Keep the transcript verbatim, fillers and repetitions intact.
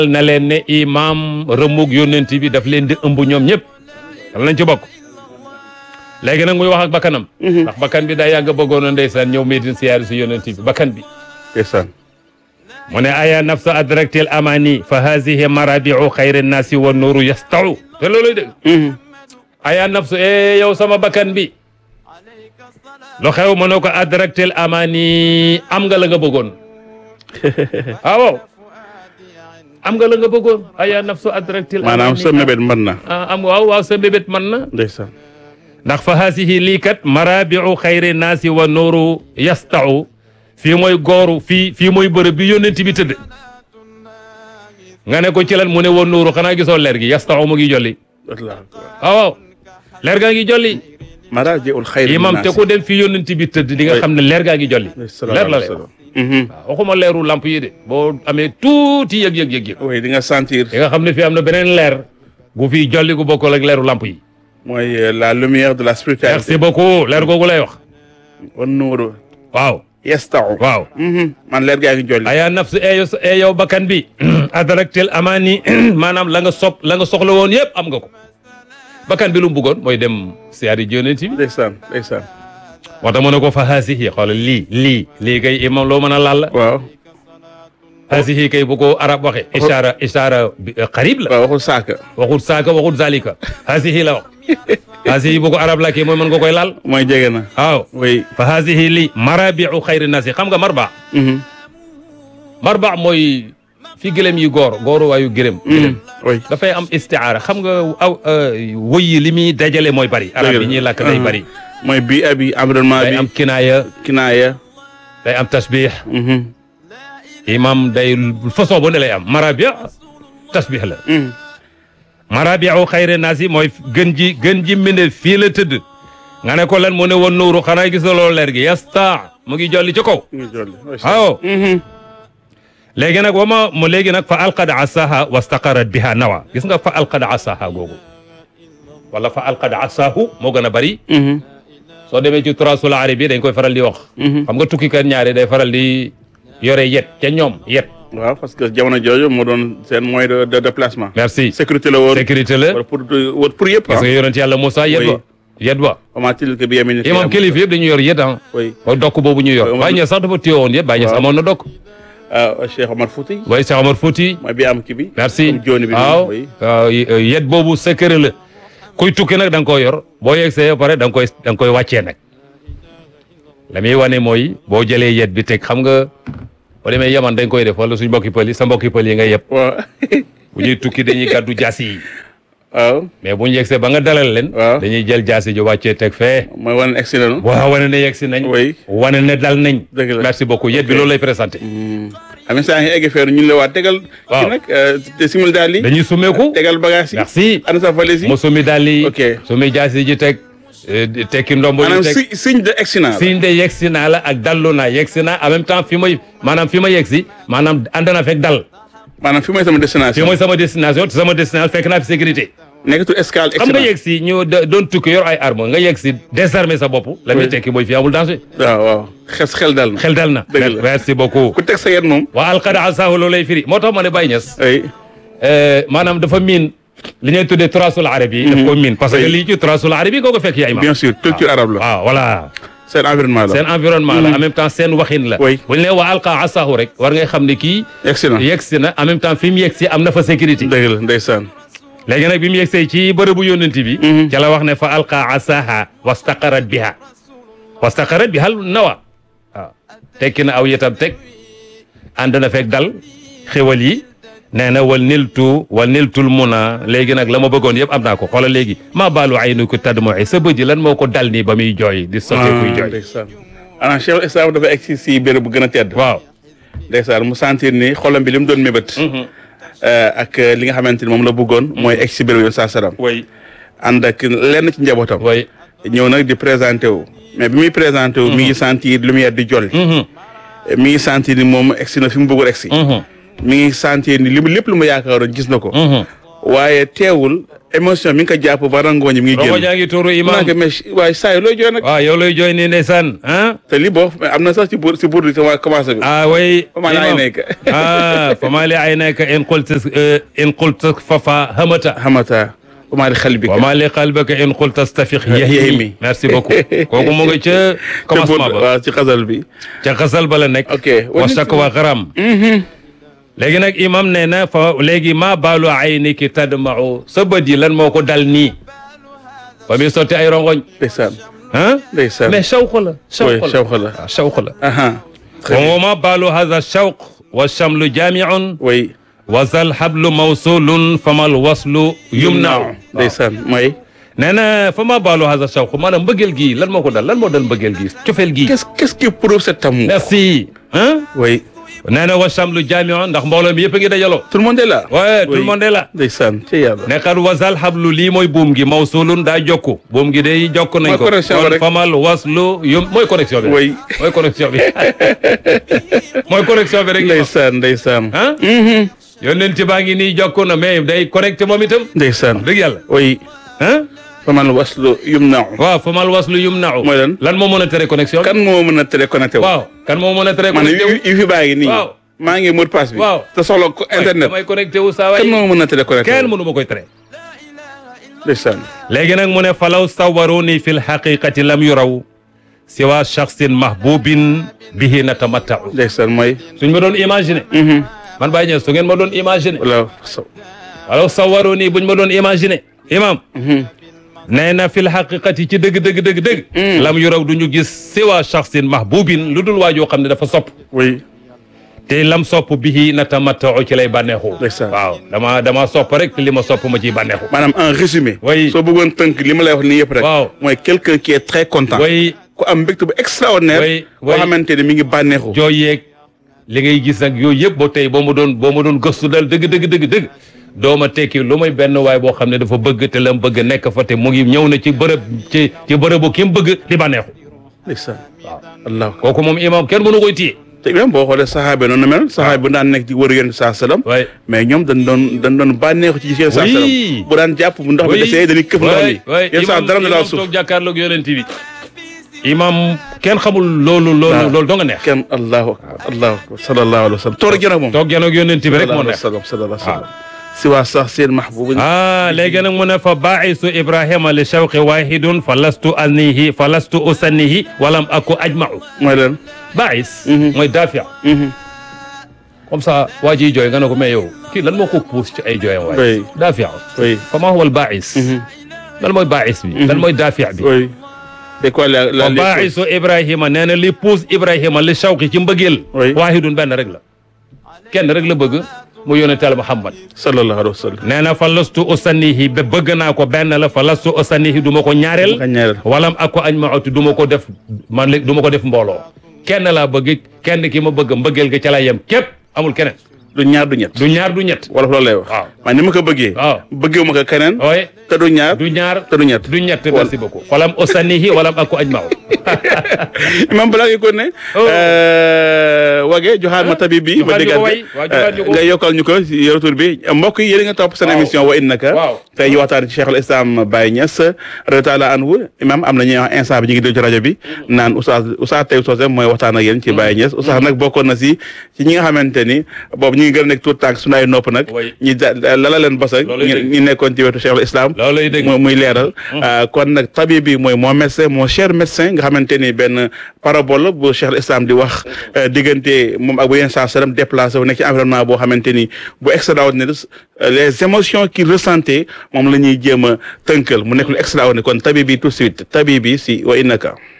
na leen ne imam rëmmug yónnent bi daf leen di ëmb ñoom ñëpp dal nañ ci bokk léegi nag muy wax ak bakkanam ndax bakkan bi daa yàgg bëggoon a ndeysaan ñëw Médine siyaari si yónnent bi bakkan bi ndeysaan mu ne aya nafsa adraktil amani fa hazihi marabiu xayri nasi wa nuuru yastau te looluy dëgg aya nafsu e yow sama bakkan bi lu xew mu ne ko adraktil amani am nga la nga bëggoon ah waaw am nga la nga bëggoon aya nafsu adraktil amani maanaam sa mébét mën na ah am waaw waaw sa mébét mën na ndeysaan ndax fa haasihi lii kat marabiu xayri naasi wa nuuru yastau fii mooy gooru fii fii mooy bërëb bi yónnent bi tëdd nga ne ko ci lan mu ne wa nuuru xanaa gisoo leer gi yastau mu ngi jolli ah waaw leer gaa ngi jolli marajiul xayri imam te ku dem fii yónnent bi tëdd di nga xam ne leer gaa ngi jolli leer la lay wax waaw waxuma leeru lamp yi de boo amee tuuti yëg yëg yëg yëg oui di nga sentir di nga xam ne fii am na beneen leer gu fii jolli gu bokkul ak leeru lamp yi mooy la lumière de la spiritualité merci beaucoup leer googu lay wax wan nuuru waaw yastau waaw man leer gaa ngi jolli aya nafsu eyo e yow bakkan bi adraktil amani maanaam la nga sopp la nga soxla woon yëpp am nga ko bakkan bi lu mu bëggoon mooy dem siyaari yónnent bi ndeysaan ndeysaan moo tax mu ne ko fa haasihi xoolal lii lii lii kay imam loo mën a laal la waaw haasihi kay bu ko arab waxe ishaara ishaara qarib la waaw waxul saaka waxul saaka waxul zalika haasihi la wax haasihi bu ko arab la kii mooy mën nga koy laal mooy jege na waaw oui fa haasihi lii marabiu xayri nasi xam nga marba marba mooy fi gëlëm yi góor góoru waayu gëlëm gëlëm oui dafay am istiaara xam nga aw wëy yi li muy dajale mooy bari arab yi ñuy làkk day bari mooy bi abi environnement day bi am kinaaya kinaaya day am tasbih imam day façon bu ne lay am marabia tasbih la marabiu xayri naasi mooy gën ji gën ji mbinde fii la tëdd nga ne ko lan mu ne woon nuuru xanaa gis nga loolu leer gi yasta mu ngi jolli ci kaw ngi jolli waaw léegi nag wama mu léegi nag fa alqad asaha wastaqarat biha nawa gis nga fa alqad asaha googu wala fa alqad asahu moo gën a bari soo demee ci turasul arabi dañ koy faral di wax xam nga tukkikat ñaari day faral di yore yet ca ñoom yet waaw parce que jamono jooju moo doon seen moyen de de déplacement merci sécurité la woon sécurité la pour pour yëpp parce que yonent yàlla Moussa yet ba yet ba amatil ke bi yamini imam kilifa yëpp dañu yor yet ah oui mooy dokk boobu ñu yor bàyyi ñe sax dafa téye woon yet bàyyi ñe sax amoon na dokk Cheikh Omar Fouti way Cheikh Omar Fouti mooy bi am ki bi merci jooni bi waaw yet boobu secret la kuy tukki nag da nga koy yor boo yegsee ba pare da nga koy da nga koy wàccee nag la muy wane mooy boo jëlee yet bi teg xam nga boo demee yaman dañ koy def wala suñ mbokki pël yi sa mbokki pël yi nga yëpp waaw bu ñuy tukki dañuy gàddu jaasi yi waaw mais bu ñu yegsee ba nga dalal leen waaw dañuy jël jaasi ji wàccee teg fee mooy wane egsi nañu waaw wane ne yegsi nañ oui wane ne dal nañ dëgg la merci beaucoup yet bi loolu lay présenté xam saa ngi egg feeru ñun la waa tegal waaw ci nag te simul daal yi dañuy sumeeku tegal bagage yi merci ana sa valise yi mu sumi daal yi ok sumi jaasi ji teg tekki ndombo yi maanaam teg si signe de egsi naa la signe de yegsi naa la ak dallu naa yegsi naa en même temps fi may maanaam fi ma yegsi maanaam ànd na fekk dal maanaam fi mooy sama fi destination mooy sama destination te sama destination fekk naa fi sécurité nekkatul escale xam nga yegsi ñu doon tukki yor ay arme nga yegsi désarmer sa bopp la muy tekki mooy fi amul danger waaw waaw xes xel dal na xel dal na dëgg la merci beaucoup ku teg sa yet moom waa alqada asahu loolu lay firi moo tax ma ne Baye Niass ay maanaam dafa miin li ñuy tuddee turasul arabi yi daf ko miin parce que lii ci turasul arabi yi koo ko fekk yaa imam bien sûr culture arabe la waaw voilà seen environnement la seen environnement la en même temps seen waxin la oui bu ñu nee waa alqa asahu rek war ngay xam ne kii egsi na yegsi na en même temps fi mu yegsi am na fa sécurité dëgg la ndeysaan léegi nag bi mu yegsee ci bërëbu yónnent bi ca la wax ne fa alqa asaha wastaqarat biha wastaqarat biha nawa waaw tekki na aw yetam teg ànd na fekk dal xéwal yi nee na wal niltu wal niltul muna léegi nag la ma bëggoon yëpp am naa ko xoolal léegi maa baalu aynu ko tadmoyi sa bët yi lan moo ko dal nii ba muy jooy di sottee kuy jooy ndeysaan ana Cheikh Islam dafa egsi si béréb bu gën a tedd waaw ndeysaan mu sentir ni xolam bi li mu doon mébét ak li nga xamante ni moom la bëggoon mooy egg si béréb yoon saa salaam way ànd ak lenn ci njabootam way ñëw nag di présenté wu mais bi muy présenté wu mi ngi sentir lumière di jolli mi ngi sentir ni moom egsi na fi mu bëggoon egsi mi ngi sentir ni li mu lépp lu mu yaakaaroon gis na ko waaye teewul émotion mi ngi ko jàpp ba rangooñ mi ngi génn. rongo ñaa ngi tuuru imam. naa ko mais waaye saa yi looy jooy nag. waaw yow looy jooy nii ndeysaan ah. te li boo am na sax ci buur ci buur di commencé bi. ah way Fama li aynayka. ah fama li aynayka in qulta in qulta fafa hamata. hamata fama li qalbika. wama li qalbika in qulta stafiq yahimi. merci beaucoup kooku mu ngi ca commencement ba. waaw ci xasal bi. ca xasal ba la nekk. ok wa shakwa gharam. léegi nag imam nee na fa léegi maa baalu ayniki tadma'u sa bët yi lan moo ko dal nii ba muy sotti ay rongoñ. ndeysaan. ah ndeysaan. mais shawq la. oui shawq la. waaw shawq la. très bien. wa ma baalu hadha shawq wa shamlu jami'un oui. wa zal hablu mawsulun famal waslu yumna'u. ndeysaan mooy. nee na fa ma baalu hadha shawq maanaam mbëggeel gii lan moo ko dal lan moo dal mbëggeel gii cofeel gii. qu'est-ce qu'est-ce qui prouve cet amour. merci. ah oui. nee na wa shamlu jami'un ndax mbooloo mi yëpp a ngi dajaloo. tout le monde est là. ouais tout le monde est là. ndeysaan ci yàlla. nekkat wasal hablu lii mooy buum gi mawsulun daa jokku buum gi day jokk nañ ko. mooy connexion bi rek kon famal waslu yum mooy connexion bi. oui. mooy connexion bi mooy connexion bi rek. ndeysaan ndeysaan. ah. yónnent baa ngi nii jokku na mais day connecté moom itam. ndeysaan. dëgg yàlla. oui. ah. famal waslu yumna'u. waaw famal waslu yumna'u. mooy lan. lan moo mën a tere connexion. kan moo mën a tere connecté wu. waaw kan moo mën a tere maanaam connecté wu. yu fi baa ngi nii. waaw. maa ngi mot passe bi. waaw te soxla ko internet. damay connecté wu saa waay. kan moo mën a tere connecté wu. kenn mënu ma koy tere. ndeysaan. léegi nag mu ne falaw sawaruni fi lxaqiqati lam yuraw siwa shaxsin mahbubin bihi natamattau. ndeysaan mooy. suñ ma doon imaginer. man Baye Niass su ngeen ma doon imaginer. wala so. falaw sawaruni buñ ma doon imaginer. imam nee na fi lxaqiqati ci dëgg dëgg dëgg dëgg. lam yuraw du ñu gis siwa shaxsin mahbubin lu dul waajoo xam ne dafa sopp. oui. te lam sopp bihi natamattau ci lay bànneexu. ndeysaan. waaw dama dama sopp rek te li ma sopp ma ciy bànneexu. maanaam en résumé. oui. soo bëggoon tënk li ma lay wax nii yëpp rek. waaw. mooy quelqu'un qui est très content. way ku am mbégte bu extraordinaire. oui boo xamante ne mi ngi bànneexu. jooy yeeg li ngay gis nag yooyu yëpp boo tey boo ma doon boo ma doon gëstu dal dëgg dëgg dëgg dëgg doo ma tekki lu may benn waay boo xam ne dafa bëgg te la mu bëgg nekk fa te mu ngi ñëw na ci bërëb ci ci bërëbu ki mu bëgg di bànneexu. ndeysaan. waaw. allah kooku moom imam kenn mënu koy téye. te même boo xoolee saxaabe noonu mel. saxaabe bu daan nekk di wër yonent saa salaam. waay mais ñoom dañ doon dañ doon bànneexu ci yonent saa salaam. oui. bu daan jàpp bu ndox mi desee dañuy këf ndox mi. waay yéen saa dara na daal imam suuf. toog jàkkaarloog yonent bi imam kenn xamul loolu loolu waaw. loolu doo nga neex. kenn allahu akbar allahu akbar sallallahu alayhi wa sallam. toog jën ak moom. toog janoog yonent bi rek moo neex. sallallahu alayhi wa sallam. si waa sax seen mahbub. ah léegi nag mu ne fa baa'isu Ibrahima li shawqi waahidun fa lastu annihi fa lastu usannihi walam aku ajma'u. mooy lan. baa'is. mooy daafi'. comme ça waa ji jooy nga ne ko mais yow kii lan moo ko pousse ci ay jooyam waay. oui. daafi'. oui. fa maa huwa al baa'is. lan mooy baa'is bi. lan mooy daafi' bi. oui. c'est quoi la la fa baa'isu Ibrahima nee na li pousse Ibrahima li shawqi ci mbëggeel. oui. waahidun benn rek la. kenn rek la bëgg. mu yónnee Yàlla Muhammad sallallahu alayhi wa sallam. nee na fa lastu usannihi ba bëgg naa ko benn la fa lastu usannihi du ma ko ñaareel. ka ñaareel. walam ak ko añ ma oti du ma ko def man léegi du ma ko def mbooloo. kenn laa bëgg kenn ki ma bëgg mbëggeel ga ca laa yem képp amul keneen. du ñaar du ñett. du ñaar du ñett. wala loolu lay wax. waaw man ni ma ko bëggee. waaw bëggee ma ko keneen. ooy te du ñaar. du ñaar te du ñett. du ñett merci beaucoup. walam usannihi walam ak ko añ ma imam balaa ngi ko ne. wage joxaat ma tabib bi. ma déggaat nga yokkal ñu ko retour bi mbokk yi yéen nga topp seen émission wa innaka. waaw tey ñu waxtaan ci Cheikh al Islam Baye Niass radiyallahu anhu imam am na ñuy wax instant bi ñu ngi déglu ci rajo bi naan oustaz oustaz tey soosé mooy waxtaan ak yéen ci Baye Niass oustaz nag bokkoon na si ci ñi nga xamante ni boobu ñu ngi gën a nekk tout tànk suñu ay nopp nag. ñi lala leen basa ñi nekkoon ci wetu Cheikh al Islam. loolay dëgg muy leeral. kon nag tabib bi mooy mon médecin mon cher médecin nga xamante ni benn parabole bu Cheikh al Islam di wax diggante moom ak bu yenn saa sallam déplacé wu nekk ci environnement boo xamante ni bu extraordinaire les émotions qu'il ressentait moom la ñuy jéem a tënkal mu nekk lu extraordinaire kon tabib bi tout de suite tabib bi si wa innaka